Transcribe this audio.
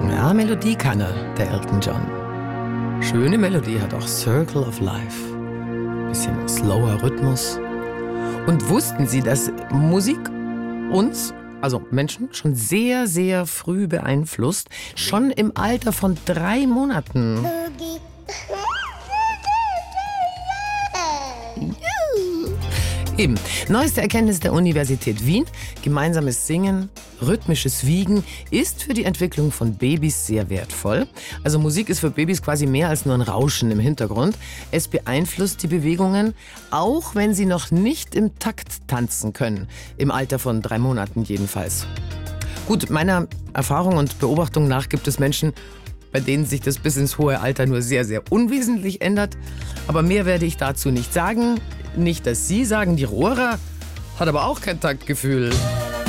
Ja, Melodie kann er, der Elton John. Schöne Melodie, hat auch Circle of Life. Bisschen slower Rhythmus. Und wussten Sie, dass Musik uns, also Menschen, schon sehr, sehr früh beeinflusst? Schon im Alter von 3 Monaten. Eben. Neueste Erkenntnis der Universität Wien. Gemeinsames Singen, rhythmisches Wiegen ist für die Entwicklung von Babys sehr wertvoll. Also Musik ist für Babys quasi mehr als nur ein Rauschen im Hintergrund. Es beeinflusst die Bewegungen, auch wenn sie noch nicht im Takt tanzen können. Im Alter von 3 Monaten jedenfalls. Gut, meiner Erfahrung und Beobachtung nach gibt es Menschen, bei denen sich das bis ins hohe Alter nur sehr, sehr unwesentlich ändert. Aber mehr werde ich dazu nicht sagen. Nicht, dass Sie sagen, die Rohrer hat aber auch kein Taktgefühl.